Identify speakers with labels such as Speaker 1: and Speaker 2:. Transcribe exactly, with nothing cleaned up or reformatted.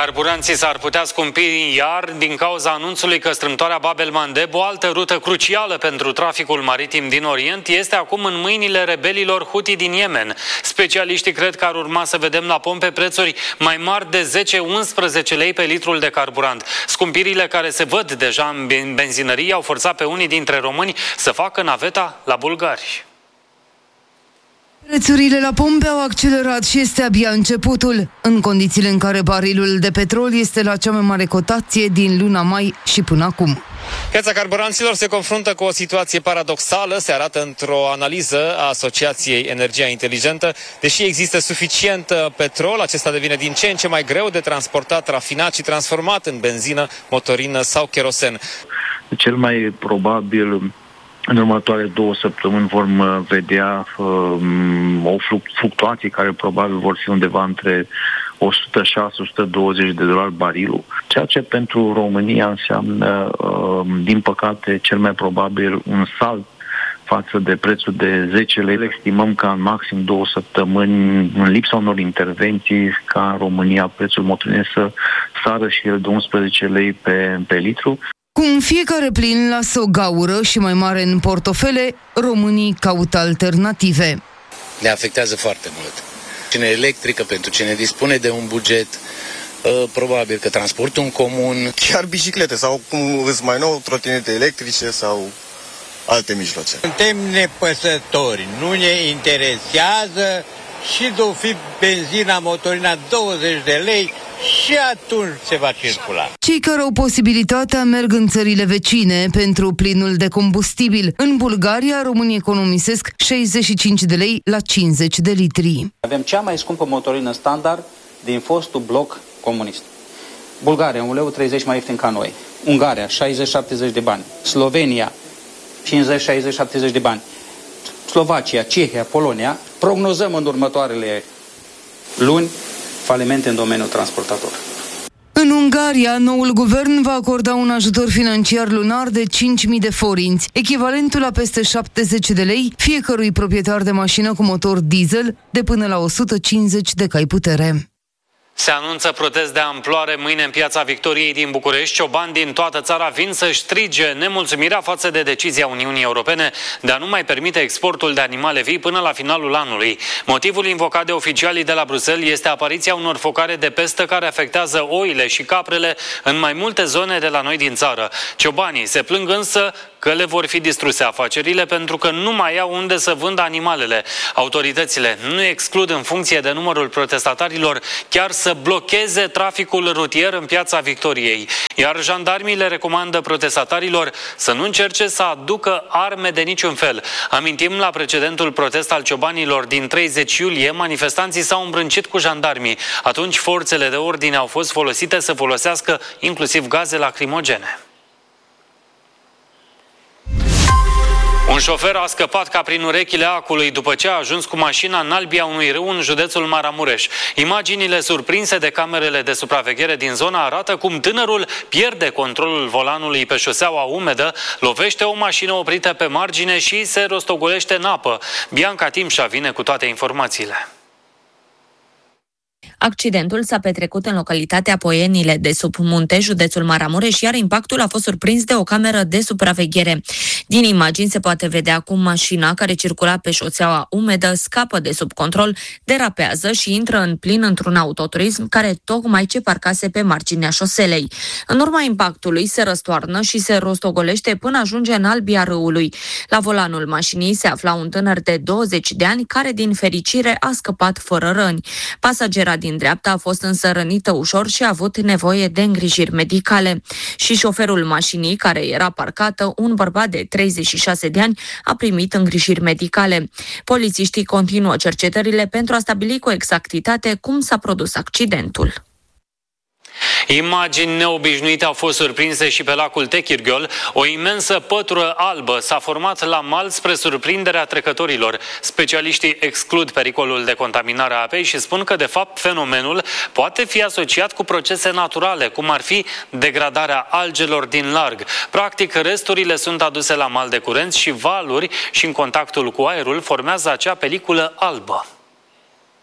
Speaker 1: Carburanții s-ar putea scumpi iar din cauza anunțului că strâmtoarea Bab el-Mandeb, o altă rută crucială pentru traficul maritim din Orient, este acum în mâinile rebelilor Houthi din Yemen. Specialiștii cred că ar urma să vedem la pompe prețuri mai mari de zece unsprezece lei pe litrul de carburant. Scumpirile care se văd deja în benzinării au forțat pe unii dintre români să facă naveta la bulgari.
Speaker 2: Prețurile la pompe au accelerat și este abia începutul, în condițiile în care barilul de petrol este la cea mai mare cotație din luna mai și până acum.
Speaker 3: Piața carburanților se confruntă cu o situație paradoxală, se arată într-o analiză a Asociației Energia Inteligentă. Deși există suficient petrol, acesta devine din ce în ce mai greu de transportat, rafinat și transformat în benzină, motorină sau kerosen.
Speaker 4: Cel mai probabil în următoarele două săptămâni vom vedea um, o fluctuație care probabil vor fi undeva între o sută șase - o sută douăzeci de dolari barilul, ceea ce pentru România înseamnă, um, din păcate, cel mai probabil un salt față de prețul de zece lei. Estimăm că în maxim două săptămâni, în lipsa unor intervenții, ca în România prețul motorinei să sară și el de unsprezece lei pe, pe litru.
Speaker 2: Cum fiecare plin lasă o gaură și mai mare în portofele, românii caută alternative.
Speaker 5: Ne afectează foarte mult. Cine electrică, pentru cine dispune de un buget, probabil că transportul în comun.
Speaker 6: Chiar biciclete sau, cum îți mai nou, trotinete electrice sau alte mijloace.
Speaker 7: Suntem nepăsători, nu ne interesează și de-o fi benzina, motorina douăzeci de lei și atunci se va circula.
Speaker 2: Cei care au posibilitatea merg în țările vecine pentru plinul de combustibil. În Bulgaria, românii economisesc șaizeci și cinci de lei la cincizeci de litri.
Speaker 8: Avem cea mai scumpă motorină standard din fostul bloc comunist. Bulgaria, un leu treizeci mai ieftin ca noi. Ungaria, șaizeci - șaptezeci de bani. Slovenia, cincizeci - șaizeci - șaptezeci de bani. Slovacia, Cehia, Polonia, prognozăm în următoarele luni falimente în domeniul transportator.
Speaker 2: În Ungaria, noul guvern va acorda un ajutor financiar lunar de cinci mii de forinți, echivalentul la peste șaptezeci de lei fiecărui proprietar de mașină cu motor diesel de până la o sută cincizeci de cai putere.
Speaker 1: Se anunță protest de amploare mâine în Piața Victoriei din București. Ciobani din toată țara vin să strige nemulțumirea față de decizia Uniunii Europene de a nu mai permite exportul de animale vii până la finalul anului. Motivul invocat de oficialii de la Bruxelles este apariția unor focare de pestă care afectează oile și caprele în mai multe zone de la noi din țară. Ciobanii se plâng însă că le vor fi distruse afacerile pentru că nu mai au unde să vândă animalele. Autoritățile nu exclud, în funcție de numărul protestatarilor, chiar să blocheze traficul rutier în Piața Victoriei. Iar jandarmii le recomandă protestatarilor să nu încerce să aducă arme de niciun fel. Amintim, la precedentul protest al ciobanilor din treizeci iulie, manifestanții s-au îmbrâncit cu jandarmii. Atunci forțele de ordine au fost folosite să folosească inclusiv gaze lacrimogene. Un șofer a scăpat ca prin urechile acului după ce a ajuns cu mașina în albia unui râu în județul Maramureș. Imaginile surprinse de camerele de supraveghere din zona arată cum tânărul pierde controlul volanului pe șoseaua umedă, lovește o mașină oprită pe margine și se rostogolește în apă. Bianca Timșa vine cu toate informațiile.
Speaker 9: Accidentul s-a petrecut în localitatea Poienile de sub munte, județul Maramureș, iar impactul a fost surprins de o cameră de supraveghere. Din imagini se poate vedea cum mașina care circula pe șoseaua umedă scapă de sub control, derapează și intră în plin într-un autoturism care tocmai ce parcase pe marginea șoselei. În urma impactului se răstoarnă și se rostogolește până ajunge în albia râului. La volanul mașinii se afla un tânăr de douăzeci de ani care, din fericire, a scăpat fără răni. Pasagera din dreapta a fost însă rănită ușor și a avut nevoie de îngrijiri medicale. Și șoferul mașinii, care era parcată, un bărbat de treizeci și șase de ani, a primit îngrijiri medicale. Polițiștii continuă cercetările pentru a stabili cu exactitate cum s-a produs accidentul.
Speaker 1: Imagini neobișnuite au fost surprinse și pe lacul Techirghiol. O imensă pătură albă s-a format la mal spre surprinderea trecătorilor. Specialiștii exclud pericolul de contaminare a apei și spun că, de fapt, fenomenul poate fi asociat cu procese naturale, cum ar fi degradarea algelor din larg. Practic, resturile sunt aduse la mal de curent și valuri și în contactul cu aerul formează acea peliculă albă.